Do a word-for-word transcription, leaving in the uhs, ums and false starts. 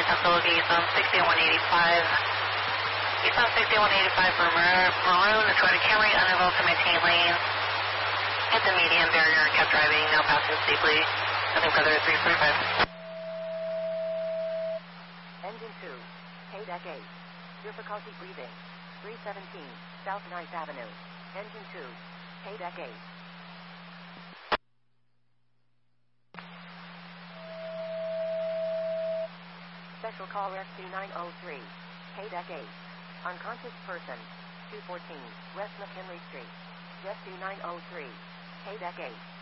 Castle Eastbound sixty-one eighty-five. Eastbound sixty-one eighty-five for Mar- Maroon, try to Camry Underville to maintain lane. Hit the median barrier and kept driving, now passing safely. Nothing further, three forty-five. Engine two, K deck eight. Difficulty breathing. three seventeen, South ninth Avenue. Engine two, K deck eight. Special call rescue nine oh three, K deck eight. Unconscious person, two fourteen, West McKinley Street. Rescue nine oh three, K deck eight.